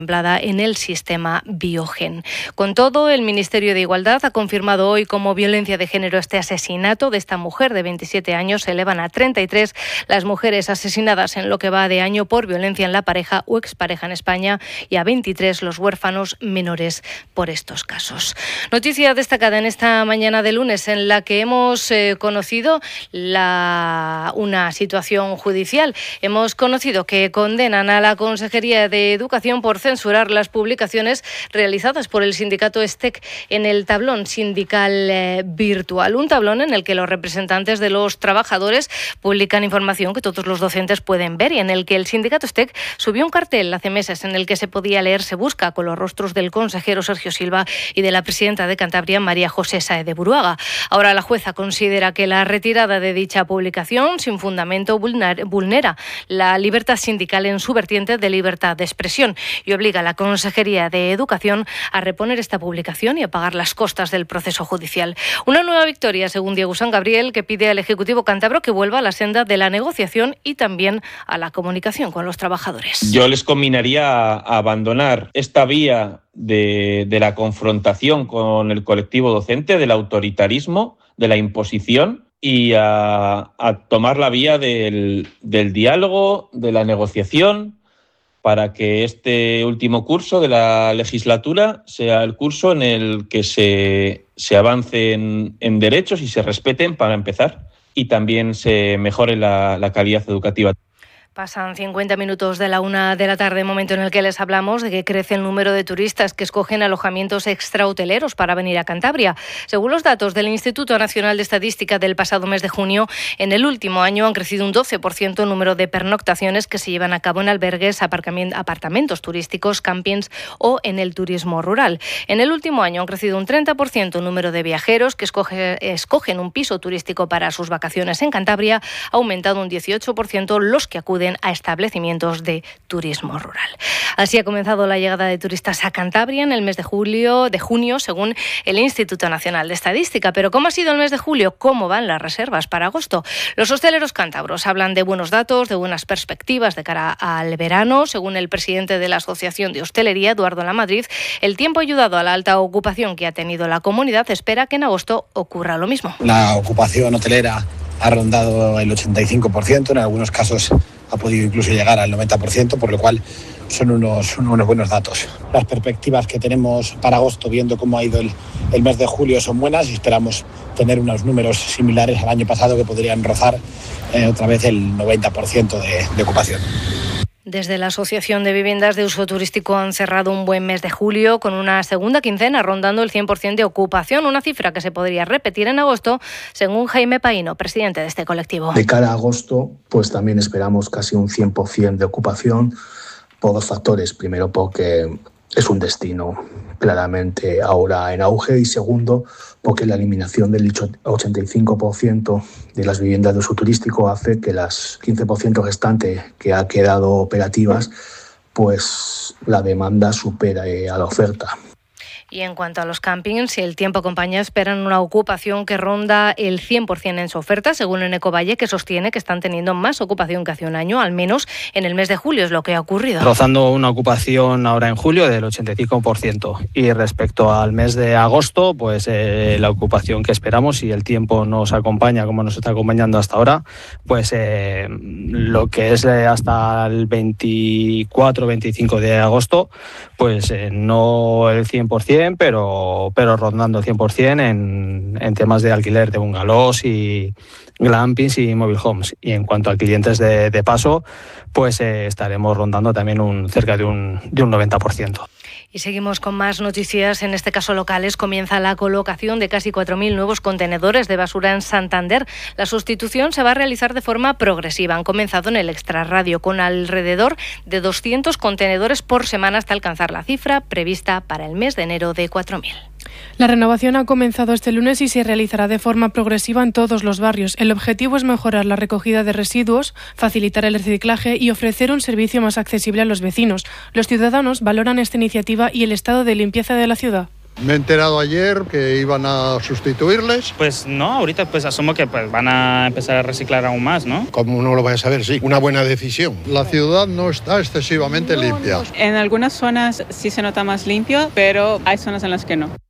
en el sistema Biogen. Con todo, el Ministerio de Igualdad ha confirmado hoy como violencia de género este asesinato de esta mujer de 27 años. Se elevan a 33 las mujeres asesinadas en lo que va de año por violencia en la pareja o expareja en España y a 23 los huérfanos menores por estos casos. Noticia destacada en esta mañana de lunes en la que hemos conocido una situación judicial. Hemos conocido que condenan a la Consejería de Educación por censurar las publicaciones realizadas por el sindicato STEC en el tablón sindical virtual. Un tablón en el que los representantes de los trabajadores publican información que todos los docentes pueden ver y en el que el sindicato STEC subió un cartel hace meses en el que se podía leer "Se busca", con los rostros del consejero Sergio Silva y de la presidenta de Cantabria, María José Sáez de Buruaga. Ahora la jueza considera que la retirada de dicha publicación sin fundamento vulnera la libertad sindical en su vertiente de libertad de expresión y obliga a la Consejería de Educación a reponer esta publicación y a pagar las costas del proceso judicial. Una nueva victoria, según Diego San Gabriel, que pide al Ejecutivo cántabro que vuelva a la senda de la negociación y también a la comunicación con los trabajadores. Yo les conminaría a abandonar esta vía de la confrontación con el colectivo docente, del autoritarismo, de la imposición, y a tomar la vía del diálogo, de la negociación, para que este último curso de la legislatura sea el curso en el que se avance en derechos y se respeten, para empezar, y también se mejore la calidad educativa. Pasan 50 minutos de la 1 de la tarde, momento en el que les hablamos de que crece el número de turistas que escogen alojamientos extrahoteleros para venir a Cantabria. Según los datos del Instituto Nacional de Estadística del pasado mes de junio, en el último año han crecido un 12% el número de pernoctaciones que se llevan a cabo en albergues, apartamentos turísticos, campings o en el turismo rural. En el último año han crecido un 30% el número de viajeros que escogen un piso turístico para sus vacaciones en Cantabria. Ha aumentado un 18% los que acuden a establecimientos de turismo rural. Así ha comenzado la llegada de turistas a Cantabria en el mes de junio, según el Instituto Nacional de Estadística. Pero ¿cómo ha sido el mes de julio? ¿Cómo van las reservas para agosto? Los hosteleros cántabros hablan de buenos datos, de buenas perspectivas de cara al verano. Según el presidente de la Asociación de Hostelería, Eduardo Lamadrid, el tiempo ha ayudado a la alta ocupación que ha tenido la comunidad. Espera que en agosto ocurra lo mismo. La ocupación hotelera ha rondado el 85%, en algunos casos ha podido incluso llegar al 90%, por lo cual son unos buenos datos. Las perspectivas que tenemos para agosto, viendo cómo ha ido el mes de julio, son buenas y esperamos tener unos números similares al año pasado que podrían rozar otra vez el 90% de ocupación. Desde la Asociación de Viviendas de Uso Turístico han cerrado un buen mes de julio con una segunda quincena rondando el 100% de ocupación, una cifra que se podría repetir en agosto, según Jaime Paíno, presidente de este colectivo. De cara a agosto, pues también esperamos casi un 100% de ocupación por dos factores. Primero, porque es un destino claramente ahora en auge, y segundo, porque la eliminación del 85% de las viviendas de uso turístico hace que las 15% restantes que ha quedado operativas, pues la demanda supere a la oferta. Y en cuanto a los campings, si el tiempo acompaña, esperan una ocupación que ronda el 100% en su oferta, según el Ecovalle, que sostiene que están teniendo más ocupación que hace un año, al menos en el mes de julio es lo que ha ocurrido. Rozando una ocupación ahora en julio del 85%. Y respecto al mes de agosto, pues la ocupación que esperamos, si el tiempo nos acompaña como nos está acompañando hasta ahora, pues lo que es hasta el 24-25 de agosto, pues no el 100%, pero rondando el 100% en temas de alquiler de bungalows y glampings y mobile homes. Y en cuanto a clientes de paso, pues estaremos rondando también cerca de un 90%. Y seguimos con más noticias, en este caso locales. Comienza la colocación de casi 4.000 nuevos contenedores de basura en Santander. La sustitución se va a realizar de forma progresiva. Han comenzado en el extrarradio con alrededor de 200 contenedores por semana hasta alcanzar la cifra prevista para el mes de enero de 4.000. La renovación ha comenzado este lunes y se realizará de forma progresiva en todos los barrios. El objetivo es mejorar la recogida de residuos, facilitar el reciclaje y ofrecer un servicio más accesible a los vecinos. Los ciudadanos valoran esta iniciativa y el estado de limpieza de la ciudad. Me he enterado ayer que iban a sustituirles. Pues no, ahorita pues asumo que pues van a empezar a reciclar aún más, ¿no? Como no lo vais a saber, sí, una buena decisión. La ciudad no está excesivamente limpia. En algunas zonas sí se nota más limpio, pero hay zonas en las que no.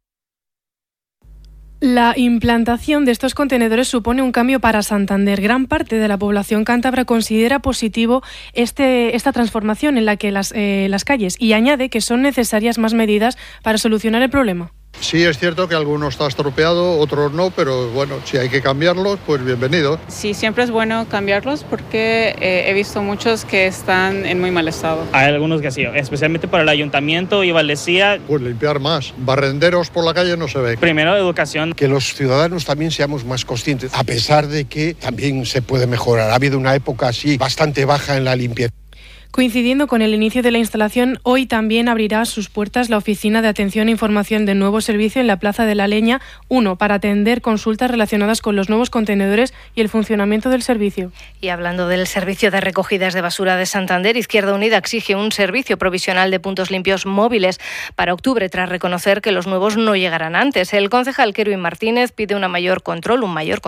La implantación de estos contenedores supone un cambio para Santander. Gran parte de la población cántabra considera positivo esta transformación en la que las calles, y añade que son necesarias más medidas para solucionar el problema. Sí, es cierto que alguno está estropeado, otros no, pero bueno, si hay que cambiarlos, pues bienvenido. Sí, siempre es bueno cambiarlos porque he visto muchos que están en muy mal estado. Hay algunos que sí, especialmente para el ayuntamiento y Valdecía. Pues limpiar más. Barrenderos por la calle no se ve. Primero, educación. Que los ciudadanos también seamos más conscientes, a pesar de que también se puede mejorar. Ha habido una época así bastante baja en la limpieza. Coincidiendo con el inicio de la instalación, hoy también abrirá sus puertas la Oficina de Atención e Información del nuevo servicio en la Plaza de la Leña 1 para atender consultas relacionadas con los nuevos contenedores y el funcionamiento del servicio. Y hablando del servicio de recogidas de basura de Santander, Izquierda Unida exige un servicio provisional de puntos limpios móviles para octubre, tras reconocer que los nuevos no llegarán antes. El concejal Kerwin Martínez pide un mayor control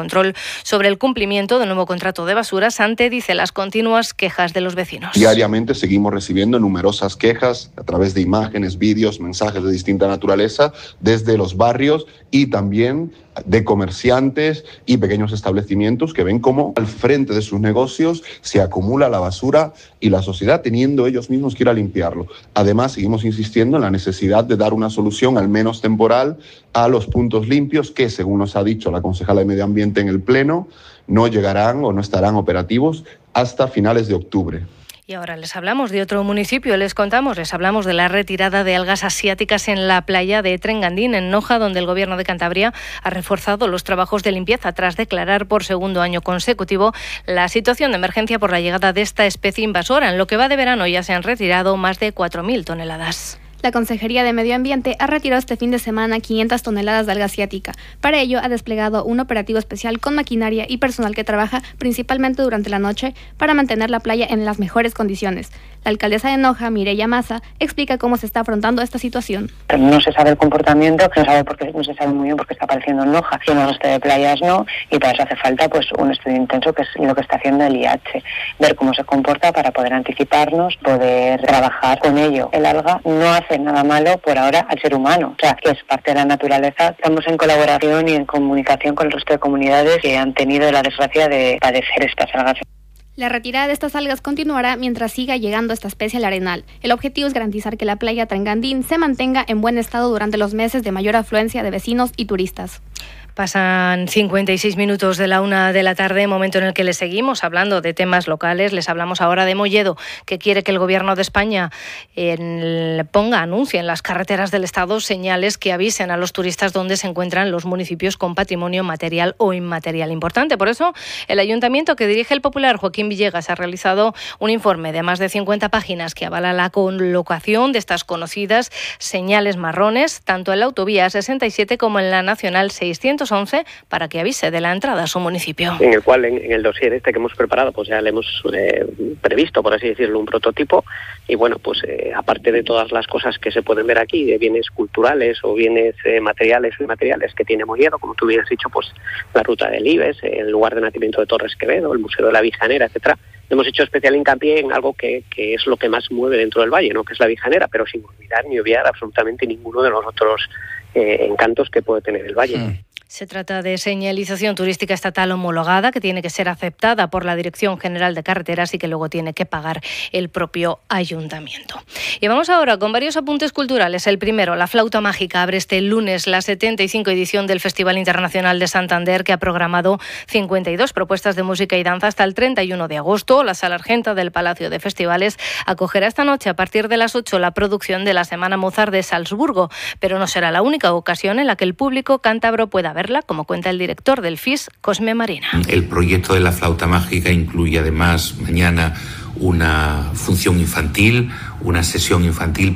sobre el cumplimiento del nuevo contrato de basuras ante, dice, las continuas quejas de los vecinos. Diariamente seguimos recibiendo numerosas quejas a través de imágenes, vídeos, mensajes de distinta naturaleza desde los barrios y también de comerciantes y pequeños establecimientos que ven cómo al frente de sus negocios se acumula la basura y la sociedad, teniendo ellos mismos que ir a limpiarlo. Además, seguimos insistiendo en la necesidad de dar una solución, al menos temporal, a los puntos limpios que, según nos ha dicho la concejala de Medio Ambiente en el Pleno, no llegarán o no estarán operativos hasta finales de octubre. Y ahora les hablamos de otro municipio, les hablamos de la retirada de algas asiáticas en la playa de Trengandín, en Noja, donde el Gobierno de Cantabria ha reforzado los trabajos de limpieza tras declarar por segundo año consecutivo la situación de emergencia por la llegada de esta especie invasora. En lo que va de verano ya se han retirado más de 4.000 toneladas. La Consejería de Medio Ambiente ha retirado este fin de semana 500 toneladas de alga asiática. Para ello, ha desplegado un operativo especial con maquinaria y personal que trabaja principalmente durante la noche para mantener la playa en las mejores condiciones. La alcaldesa de Noja, Mireia Maza, explica cómo se está afrontando esta situación. No se sabe el comportamiento, no se sabe muy bien por qué está apareciendo en Noja, y en el resto de playas no, y para eso hace falta pues un estudio intenso, que es lo que está haciendo el IH, ver cómo se comporta para poder anticiparnos, poder trabajar con ello. El alga no hace nada malo por ahora al ser humano, o sea, que es parte de la naturaleza. Estamos en colaboración y en comunicación con el resto de comunidades que han tenido la desgracia de padecer estas algas. La retirada de estas algas continuará mientras siga llegando esta especie al arenal. El objetivo es garantizar que la playa Trengandín se mantenga en buen estado durante los meses de mayor afluencia de vecinos y turistas. Pasan 56 minutos de la 1 de la tarde, momento en el que les seguimos hablando de temas locales. Les hablamos ahora de Molledo, que quiere que el Gobierno de España anuncie en las carreteras del Estado señales que avisen a los turistas dónde se encuentran los municipios con patrimonio material o inmaterial importante. Por eso, el ayuntamiento que dirige el popular Joaquín Villegas ha realizado un informe de más de 50 páginas que avala la colocación de estas conocidas señales marrones, tanto en la autovía 67 como en la Nacional 611, para que avise de la entrada a su municipio. En el cual, en el dossier que hemos preparado, pues ya le hemos previsto, por así decirlo, un prototipo. Y bueno, pues aparte de todas las cosas que se pueden ver aquí, de bienes culturales o bienes materiales o inmateriales que tiene Molledo, como tú bien has dicho, pues la ruta del Ibes, el lugar de nacimiento de Torres Quevedo, el Museo de la Vijanera, etcétera. Hemos hecho especial hincapié en algo que es lo que más mueve dentro del valle, ¿no? Que es la Vijanera, pero sin olvidar ni obviar absolutamente ninguno de los otros encantos que puede tener el valle. Se trata de señalización turística estatal homologada que tiene que ser aceptada por la Dirección General de Carreteras y que luego tiene que pagar el propio ayuntamiento. Y vamos ahora con varios apuntes culturales. El primero, la flauta mágica abre este lunes la 75 edición del Festival Internacional de Santander, que ha programado 52 propuestas de música y danza hasta el 31 de agosto. La Sala Argenta del Palacio de Festivales acogerá esta noche a partir de las 8 la producción de la Semana Mozart de Salzburgo, pero no será la única ocasión en la que el público cántabro pueda verla, como cuenta el director del FIS, Cosme Marina. El proyecto de la flauta mágica incluye además mañana una función infantil, una sesión infantil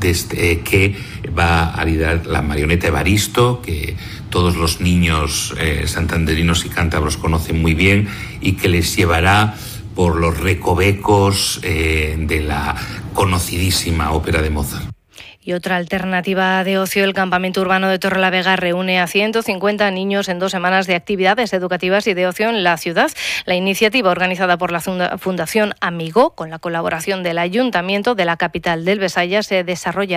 que va a liderar la marioneta Evaristo, que todos los niños santanderinos y cántabros conocen muy bien y que les llevará por los recovecos de la conocidísima ópera de Mozart. Y otra alternativa de ocio, el campamento urbano de Torrelavega reúne a 150 niños en 2 semanas de actividades educativas y de ocio en la ciudad. La iniciativa, organizada por la Fundación Amigo, con la colaboración del Ayuntamiento de la capital del Besaya, se desarrolla